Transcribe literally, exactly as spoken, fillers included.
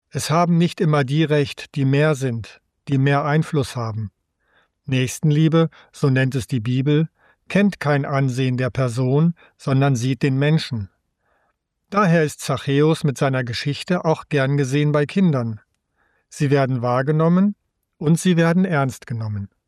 Es haben nicht immer die Recht, die mehr sind, die mehr Einfluss haben. Nächstenliebe, so nennt es die Bibel, kennt kein Ansehen der Person, sondern sieht den Menschen. Daher ist Zachäus mit seiner Geschichte auch gern gesehen bei Kindern. Sie werden wahrgenommen und sie werden ernst genommen.